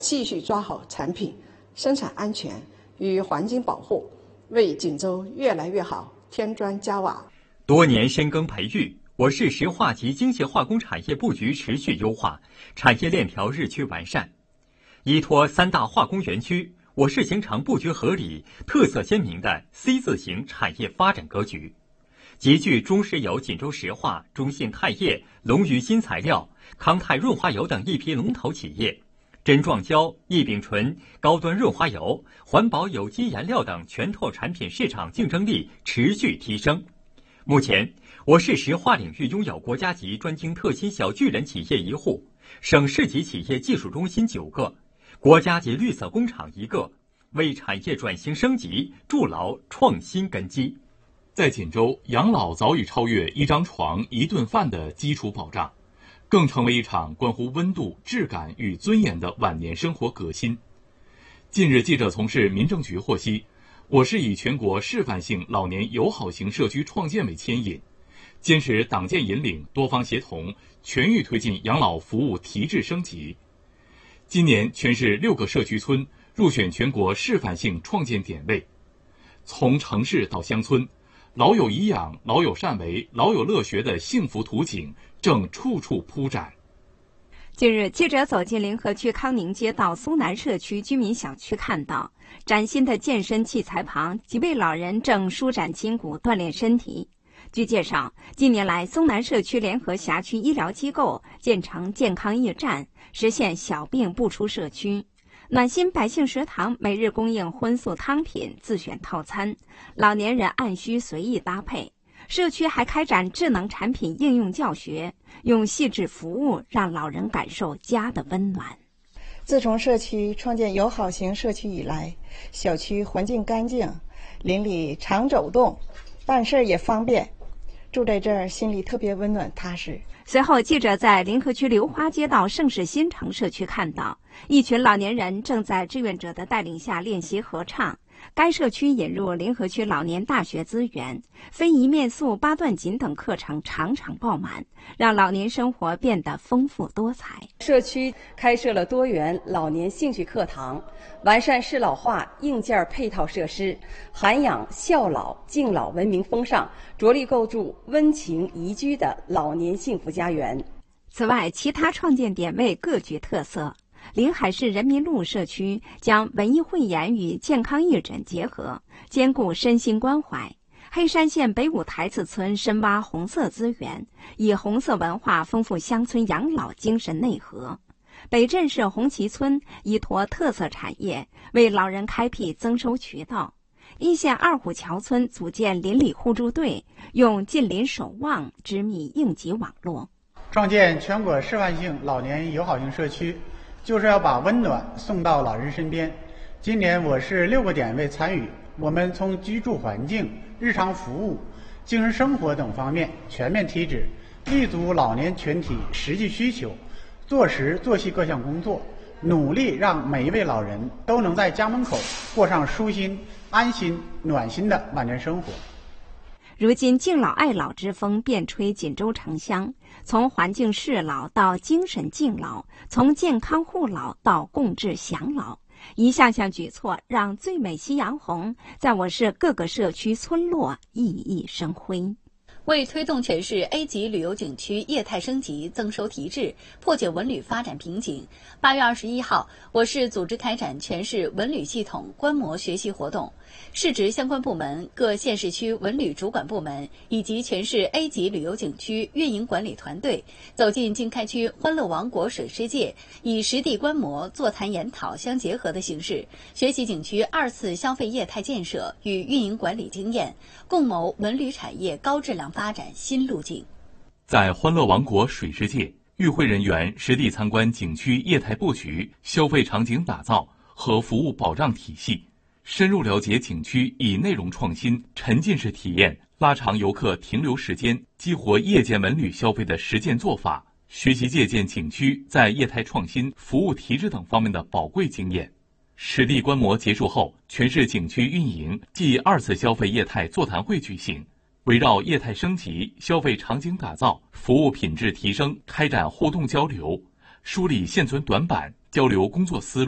继续抓好产品生产安全与环境保护，为锦州越来越好添砖加瓦。 多年深耕培育，我市石化及精细化工产业布局持续优化，产业链条日趋完善。依托3大化工园区，我市形成布局合理、特色鲜明的 C 字形产业发展格局。集聚中石油锦州石化、中信钛业、龙鱼新材料、康泰润滑油等一批龙头企业，真撞胶、异丙醇、高端润滑油、环保有机颜料等全透产品市场竞争力持续提升。目前，我市石化领域拥有国家级专精特新小巨人企业1户，省市级企业技术中心9个，国家级绿色工厂1个，为产业转型升级筑牢创新根基。 在锦州，养老早已超越一张床、一顿饭的基础保障，更成为一场关乎温度、质感与尊严的晚年生活革新。近日，记者从市民政局获悉，我市以全国示范性老年友好型社区创建为牵引，坚持党建引领、多方协同，全域推进养老服务提质升级。今年，全市6个社区村入选全国示范性创建点位，从城市到乡村，老有颐养、老有善为、老有乐学的幸福图景正处处铺展。 近日，记者走进临河区康宁街道苏南社区居民小区，看到崭新的健身器材旁，几位老人正舒展筋骨、锻炼身体。据介绍，近年来，松南社区联合辖区医疗机构建成健康驿站，实现小病不出社区。暖心百姓食堂每日供应荤素汤品自选套餐，老年人按需随意搭配。社区还开展智能产品应用教学，用细致服务让老人感受家的温暖。 自从社区创建友好型社区以来，小区环境干净，邻里常走动，办事也方便，住在这儿心里特别温暖踏实。 随后，记者在临河区流花街道盛世新城社区看到，一群老年人正在志愿者的带领下练习合唱。该社区引入临河区老年大学资源，非遗面塑、八段锦等课程场场爆满，让老年生活变得丰富多彩。 社区开设了多元老年兴趣课堂，完善适老化硬件配套设施，涵养孝老敬老文明风尚，着力构筑温情宜居的老年幸福家园。 此外，其他创建点位各具特色。临海市人民路社区将文艺汇演与健康义诊结合，兼顾身心关怀。黑山县北五台子村深挖红色资源，以红色文化丰富乡村养老精神内核。北镇市红旗村依托特色产业，为老人开辟增收渠道。一线二虎桥村组建邻里互助队，用近邻守望织密应急网络。 创建全国示范性老年友好型社区，就是要把温暖送到老人身边。今年我市6个点位参与，我们从居住环境、日常服务、精神生活等方面全面提质，立足老年群体实际需求，做实做细各项工作，努力让每一位老人都能在家门口过上舒心、安心、暖心的晚年生活。 如今敬老爱老之风遍吹锦州城乡，从环境适老到精神敬老，从健康护老到共治享老，一项项举措让最美夕阳红在我市各个社区村落熠熠生辉。 为推动全市 A 级旅游景区业态升级、增收提质，破解文旅发展瓶颈，8月21号，我市组织开展全市文旅系统观摩学习活动。市直相关部门、各县市区文旅主管部门以及全市 A 级旅游景区运营管理团队走进经开区欢乐王国水世界，以实地观摩、座谈研讨相结合的形式，学习景区2次消费业态建设与运营管理经验，共谋文旅产业高质量发展新路径。 在欢乐王国水世界，与会人员实地参观景区业态布局、消费场景打造和服务保障体系，深入了解景区以内容创新、沉浸式体验拉长游客停留时间，激活夜间文旅消费的实践做法，学习借鉴景区在业态创新、服务提质等方面的宝贵经验。实地观摩结束后，全市景区运营暨2次消费业态座谈会举行，围绕业态升级、消费场景打造、服务品质提升开展互动交流，梳理现存短板，交流工作思路。